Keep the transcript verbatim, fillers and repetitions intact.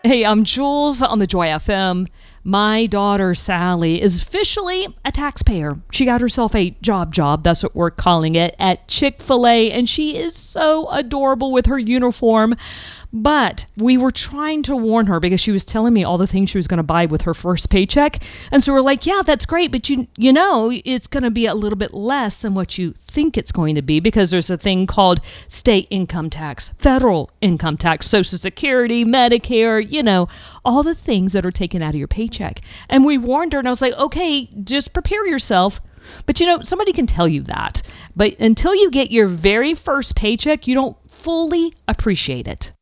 Hey, I'm Jules on the Joy F M. My daughter Sally is officially a taxpayer. She got herself a job job, that's what we're calling it, at Chick-fil-A, and she is so adorable with her uniform. But we were trying to warn her because she was telling me all the things she was going to buy with her first paycheck. And so we're like, yeah, that's great. But you you know, it's going to be a little bit less than what you think it's going to be because there's a thing called state income tax, federal income tax, Social Security, Medicare, you know, all the things that are taken out of your paycheck. And we warned her and I was like, okay, just prepare yourself. But you know, somebody can tell you that. But until you get your very first paycheck, you don't fully appreciate it.